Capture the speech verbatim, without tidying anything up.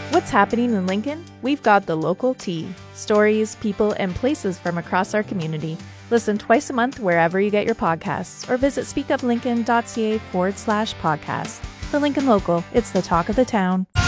What's happening in Lincoln? We've got the local tea. Stories, people, and places from across our community. Listen twice a month wherever you get your podcasts or visit speakuplincoln.ca forward slash podcast. The Lincoln Local, it's the talk of the town.